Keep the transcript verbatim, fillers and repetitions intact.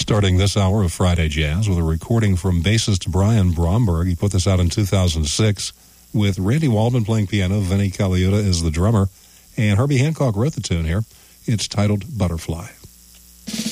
Starting this hour of Friday Jazz with a recording from bassist Brian Bromberg. He put this out in two thousand six with Randy Waldman playing piano, Vinnie Colaiuta is the drummer, and Herbie Hancock wrote the tune here. It's titled Butterfly.